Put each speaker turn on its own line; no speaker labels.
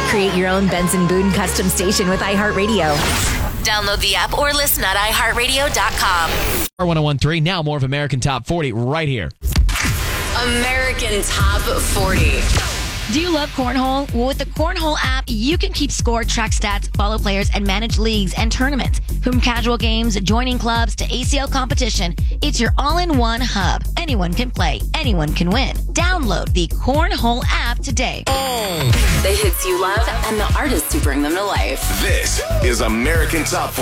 Create your own Benson Boone custom station with iHeartRadio.
Download the app or listen at iHeartRadio.com.
R1013, now more of American Top 40 right here.
American Top 40.
Do you love Cornhole? Well, with the Cornhole app, you can keep score, track stats, follow players, and manage leagues and tournaments. From casual games, joining clubs, to ACL competition, it's your all-in-one hub. Anyone can play. Anyone can win. Download the Cornhole app today.
The hits you love and the artists who bring them to life.
This is American Top 40.